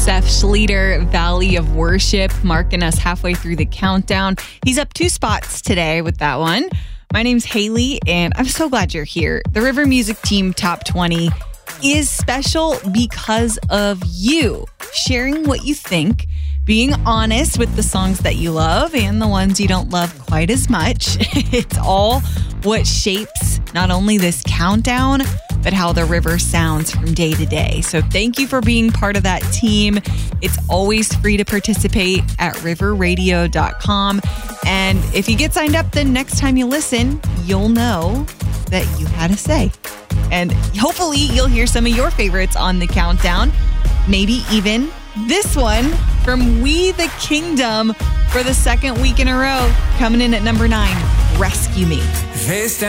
Seth Schleter, Valley of Worship, marking us halfway through the countdown. He's up 2 spots today with that one. My name's Haley, and I'm so glad you're here. The River Music Team Top 20 is special because of you sharing what you think, being honest with the songs that you love and the ones you don't love quite as much. It's all what shapes not only this countdown, but how the river sounds from day to day. So thank you for being part of that team. It's always free to participate at riverradio.com. And if you get signed up, then next time you listen, you'll know that you had a say. And hopefully you'll hear some of your favorites on the countdown. Maybe even this one from We the Kingdom for the second week in a row, coming in at number 9, Rescue Me.